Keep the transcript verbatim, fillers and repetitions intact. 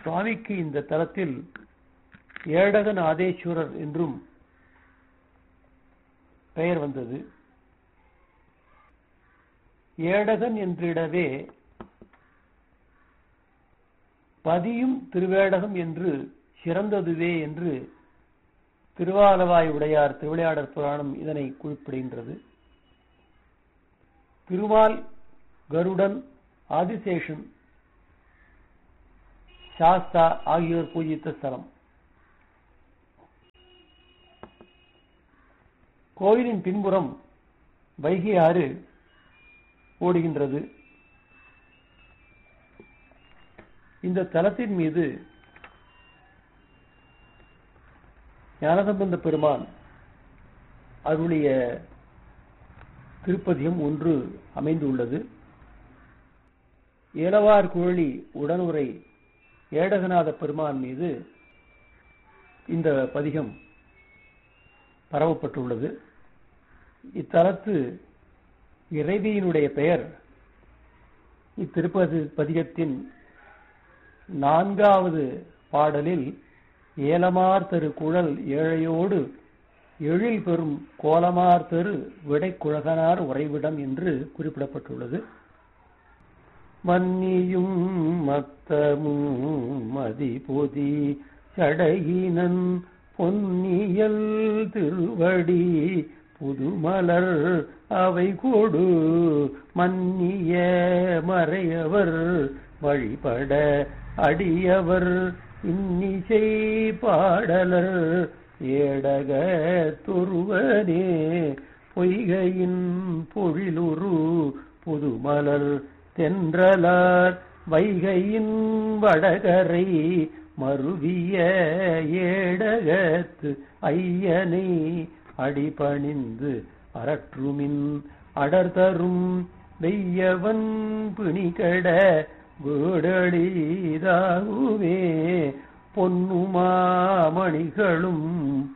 சுவாமிக்கு இந்த தலத்தில் ஏடகன் ஆதேஸ்வரர் என்றும் பெயர் வந்தது. ஏடகன் என்றிடவே பதியும் திருவேடகம் என்று சிறந்ததுவே என்று திருவாலவாய் உடையார் திருவிளையாடற் புராணம் இதனை குறிப்பிடுகின்றது. திருமால், கருடன், ஆதிசேஷன், சாஸ்தா ஆகியோர் பூஜித்த ஸ்தலம். கோயிலின் பின்புறம் வைகை ஆறு ஓடுகின்றது. இந்த தலத்தின் மீது ஞானசம்பந்த பெருமான் அருளிய திருப்பதியம் ஒன்று அமைந்துள்ளது. ஏலவார் குழலி உடனுரை ஏடகநாத பெருமான் மீது இந்த பதிகம் பரவப்பட்டுள்ளது. இத்தலத்து இறைவியினுடைய பெயர் இத்திருப்பதி பதிகத்தின் நான்காவது பாடலில் ஏலமார் தரு குழல் ஏழையோடு எழில் பெறும் கோலமார் தரு விடைக்குழகனார் உறைவிடம் என்று குறிப்பிடப்பட்டுள்ளது. மன்னியும் மத்தமும் மதிபொதி சடையினன் பொன்னியல் திருவடி புதுமலர் அவை கொடு மன்னிய மறையவர் வழிபட அடியவர் இன்னிசை பாடலர் ஏடக தொருவனே பொய்கையின் பொழிலுரு புதுமலர் தென்றலார் வைகையின் வடகரை மருவிய ஏடகத்து ஐயனை அடிபணிந்து அரற்றுமின் அடர்தரும் வெய்யவன் பிணிகட வீடளிதாகுமே பொன்னுமாமணிகளும்